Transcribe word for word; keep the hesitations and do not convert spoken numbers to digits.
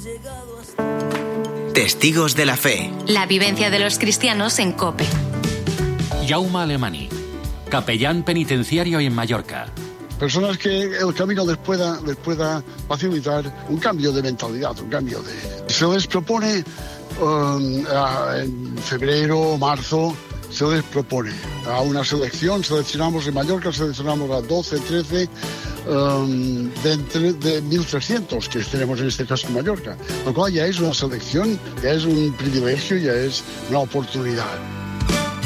Testigos de la fe. La vivencia de los cristianos en COPE. Jaume Alemany, capellán penitenciario en Mallorca. Personas que el camino les pueda, les pueda facilitar un cambio de mentalidad, un cambio de... Se les propone um, a, en febrero, marzo, se les propone a una selección, seleccionamos en Mallorca, seleccionamos a doce, trece um, de, entre, de mil trescientos que tenemos en este caso en Mallorca, lo cual ya es una selección, ya es un privilegio, ya es una oportunidad.